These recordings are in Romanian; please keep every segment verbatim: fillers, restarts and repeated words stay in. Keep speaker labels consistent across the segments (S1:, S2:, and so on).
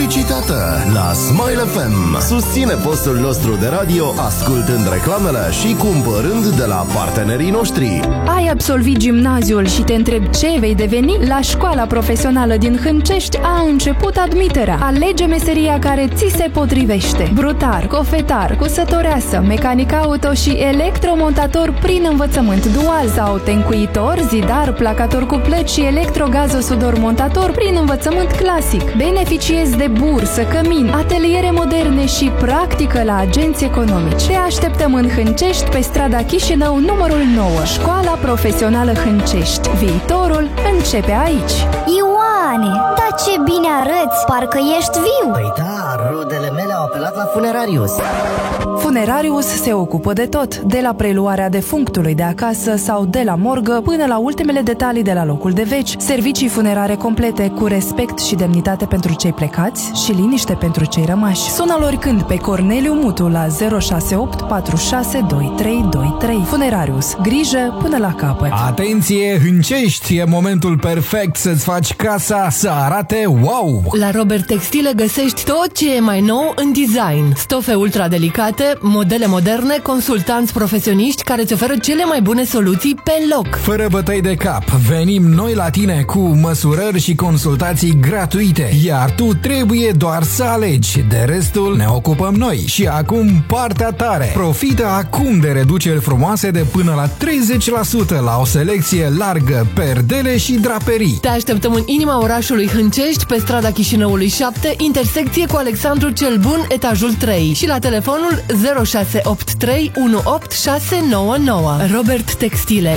S1: publicitate la Smile F M. Susține postul nostru de radio ascultând reclamele și cumpărând de la partenerii noștri.
S2: Ai absolvit gimnaziul și te întrebi ce vei deveni? La Școala Profesională din Hâncești a început admiterea. Alege meseria care ți se potrivește. Brutar, cofetar, cusătoreasă, mecanic auto și electromontator prin învățământ dual sau tencuitor, zidar, placator cu plăci și electrogazosudor montator prin învățământ clasic. Beneficiezi de bursă, cămin, ateliere moderne și practică la agenți economici. Te așteptăm în Hâncești, pe strada Chișinău, numărul nouă. Școala Profesională Hâncești. Viitorul începe aici.
S3: Ioane, dar ce bine arăți! Parcă ești viu!
S4: Păi da, rudele mele au apelat la Funerarius.
S2: Funerarius se ocupă de tot, de la preluarea defunctului de acasă sau de la morgă până la ultimele detalii de la locul de veci, servicii funerare complete cu respect și demnitate pentru cei plecați și liniște pentru cei rămași. Sună-l oricând pe Corneliu Mutu la zero șase opt patru șase doi trei doi trei. Funerarius. Grijă până la capăt.
S5: Atenție, Hâncești! E momentul perfect să-ți faci casa să arate wow!
S6: La Robert Textile găsești tot ce e mai nou în design. Stofe ultra delicate, modele moderne, consultanți profesioniști care îți oferă cele mai bune soluții pe loc.
S5: Fără bătăi de cap, venim noi la tine cu măsurări și consultații gratuite, iar tu trebuie doar să alegi. De restul ne ocupăm noi. Și acum partea tare. Profită acum de reduceri frumoase de până la treizeci la sută la o selecție largă, perdele și draperii.
S6: Te așteptăm în inima orașului Hâncești, pe strada Chișinăului șapte, intersecție cu Alexandru cel Bun, etajul trei, și la telefonul zero șase opt trei unu opt șase nouă nouă. Robert Textile.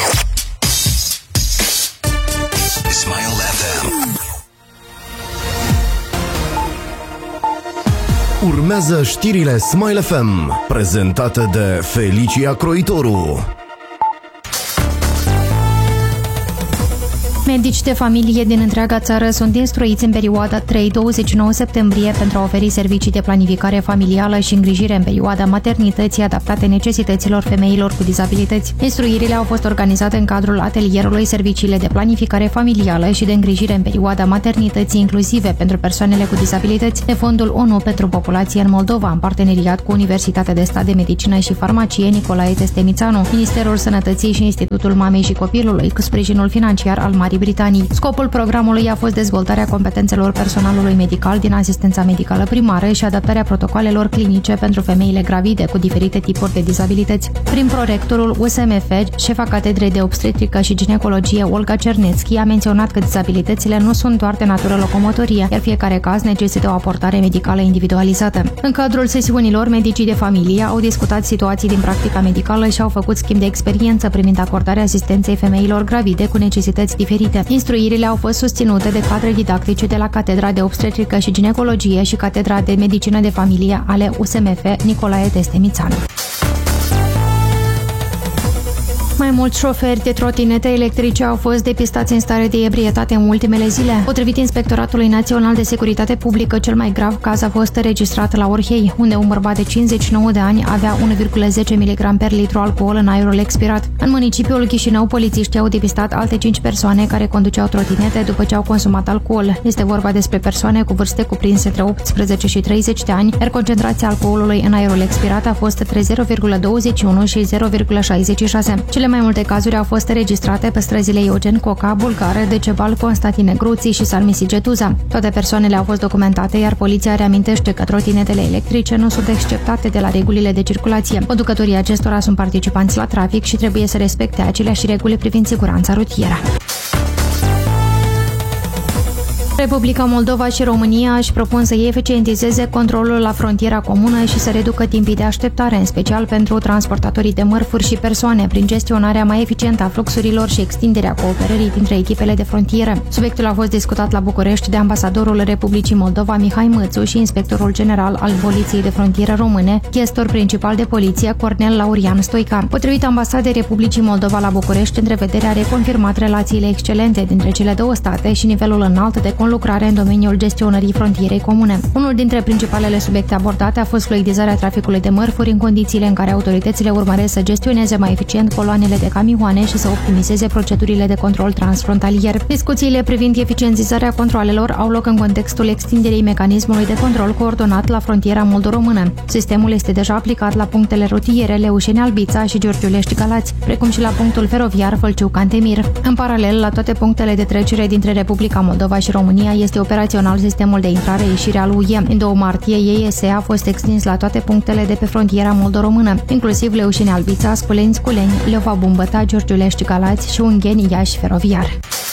S1: Smile F M. Urmează știrile Smile F M, prezentate de Felicia Croitoru.
S7: Medici de familie din întreaga țară sunt instruiți în perioada trei douăzeci și nouă septembrie pentru a oferi servicii de planificare familială și îngrijire în perioada maternității adaptate necesităților femeilor cu dizabilități. Instruirile au fost organizate în cadrul atelierului Serviciile de planificare familială și de îngrijire în perioada maternității inclusive pentru persoanele cu dizabilități de Fondul ONU pentru Populație în Moldova, în parteneriat cu Universitatea de Stat de Medicină și Farmacie Nicolae Testemițanu, Ministerul Sănătății și Institutul Mamei și Copilului, cu sprijinul financiar al Marii Britanii. Scopul programului a fost dezvoltarea competențelor personalului medical din asistența medicală primară și adaptarea protocolelor clinice pentru femeile gravide cu diferite tipuri de dizabilități. Prin prorectorul U S M F, șefa Catedrei de Obstetrică și Ginecologie Olga Cernețchi a menționat că dizabilitățile nu sunt doar de natură locomotorie, iar fiecare caz necesită o aportare medicală individualizată. În cadrul sesiunilor, medicii de familie au discutat situații din practica medicală și au făcut schimb de experiență privind acordarea asistenței femeilor gravide cu necesități diferite. Instruirile au fost susținute de cadre didactice de la Catedra de Obstetrică și Ginecologie și Catedra de Medicină de Familie ale U S M F Nicolae Testemițanu. Mai mulți șoferi de trotinete electrice au fost depistați în stare de ebrietate în ultimele zile. Potrivit Inspectoratului Național de Securitate Publică, cel mai grav caz a fost înregistrat la Orhei, unde un bărbat de cincizeci și nouă de ani avea unu virgulă zece miligrame per litru alcool în aerul expirat. În municipiul Chișinău, polițiștii au depistat alte cinci persoane care conduceau trotinete după ce au consumat alcool. Este vorba despre persoane cu vârste cuprinse între optsprezece și treizeci de ani, iar concentrația alcoolului în aerul expirat a fost între zero virgulă douăzeci și unu și zero virgulă șaizeci și șase. Cele mai multe cazuri au fost înregistrate pe străzile Eugen Coca, Bulgare, Decebal, Constantine Gruții și Salmisigetuza. Toate persoanele au fost documentate, iar poliția reamintește că trotinetele electrice nu sunt exceptate de la regulile de circulație. Conducătorii acestora sunt participanți la trafic și trebuie să respecte aceleași reguli privind siguranța rutieră. Republica Moldova și România își propun să eficientizeze controlul la frontiera comună și să reducă timpii de așteptare, în special pentru transportatorii de mărfuri și persoane, prin gestionarea mai eficientă a fluxurilor și extinderea cooperării dintre echipele de frontieră. Subiectul a fost discutat la București de ambasadorul Republicii Moldova Mihai Mățu și inspectorul general al Poliției de Frontieră Române, chestor principal de poliție Cornel Laurian Stoica. Potrivit ambasadei Republicii Moldova la București, întrevederea a reconfirmat relațiile excelente dintre cele două state și nivelul înalt de conlucrare în domeniul gestionării frontierei comune. Unul dintre principalele subiecte abordate a fost fluidizarea traficului de mărfuri în condițiile în care autoritățile urmăresc să gestioneze mai eficient coloanele de camioane și să optimizeze procedurile de control transfrontalier. Discuțiile privind eficientizarea controalelor au loc în contextul extinderii mecanismului de control coordonat la frontiera moldo-română. Sistemul este deja aplicat la punctele rutiere Leușeni-Albița și Giurgiulești-Galați, precum și la punctul feroviar Fălciu-Cantemir. În paralel, la toate punctele de trecere dintre Republica Moldova și România este operațional sistemul de intrare-ieșire al U E. În două martie, E S E a fost extins la toate punctele de pe frontiera moldo-română, inclusiv Leușeni-Albița, Sculeni-Sculeni, Leova-Bumbăta, Giurgiulești-Galați și Ungheni-Iași feroviar.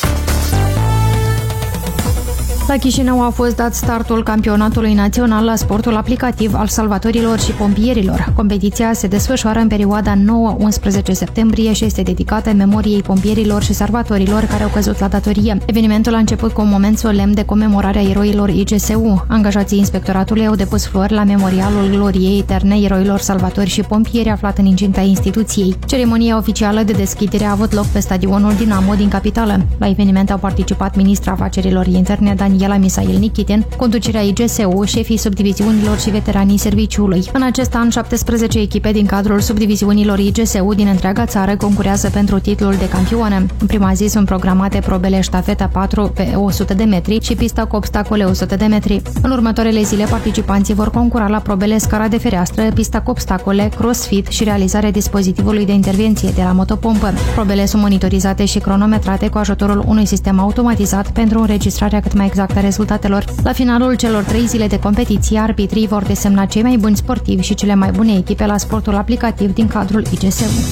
S7: La Chișinău a fost dat startul campionatului național la sportul aplicativ al salvatorilor și pompierilor. Competiția se desfășoară în perioada nouă unsprezece septembrie și este dedicată memoriei pompierilor și salvatorilor care au căzut la datorie. Evenimentul a început cu un moment solemn de comemorare a eroilor I G S U. Angajații inspectoratului au depus flori la memorialul gloriei eterne eroilor salvatori și pompieri aflat în incinta instituției. Ceremonia oficială de deschidere a avut loc pe stadionul Dinamo din capitală. La eveniment au participat ministra afacerilor interne Daniela Misail Nichitin, conducerea I G S U, șefii subdiviziunilor și veteranii serviciului. În acest an, șaptesprezece echipe din cadrul subdiviziunilor I G S U din întreaga țară concurează pentru titlul de campioane. În prima zi sunt programate probele ștafeta patru pe o sută de metri și pista cu obstacole o sută de metri. În următoarele zile, participanții vor concura la probele scara de fereastră, pista cu obstacole, crossfit și realizarea dispozitivului de intervenție de la motopompă. Probele sunt monitorizate și cronometrate cu ajutorul unui sistem automatizat pentru înregistrarea cât mai exactă a rezultatelor. La finalul celor trei zile de competiție, arbitrii vor desemna cei mai buni sportivi și cele mai bune echipe la sportul aplicativ din cadrul I G S U.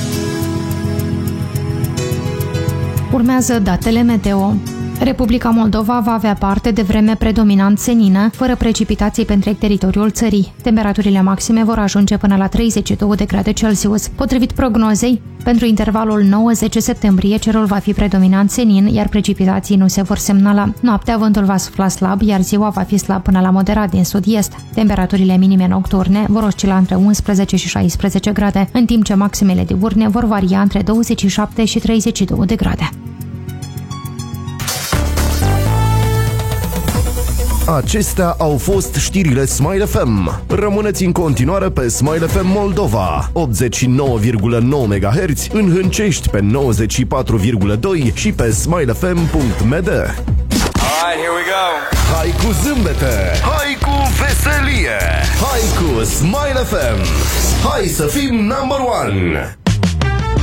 S7: Urmează datele meteo. Republica Moldova va avea parte de vreme predominant senină, fără precipitații pe întreg teritoriul țării. Temperaturile maxime vor ajunge până la treizeci și două de grade Celsius. Potrivit prognozei, pentru intervalul nouă zece septembrie, cerul va fi predominant senin, iar precipitații nu se vor semnala. Noaptea, vântul va sufla slab, iar ziua va fi slab până la moderat din sud-est. Temperaturile minime nocturne vor oscila între unsprezece și șaisprezece grade, în timp ce maximele diurne vor varia între douăzeci și șapte și treizeci și două de grade.
S1: Acestea au fost știrile Smile F M. Rămâneți în continuare pe Smile F M Moldova, optzeci și nouă virgulă nouă MHz, în Hâncești pe nouăzeci și patru virgulă doi și pe smile f m punct m d.
S8: Alright, here we go.
S1: Hai cu zâmbete, hai cu veselie, hai cu Smile F M. Hai să fim number one.